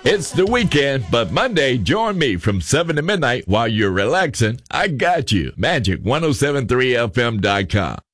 It's the weekend, but Monday, join me from 7 to midnight while you're relaxing. I got you. Magic1073fm.com.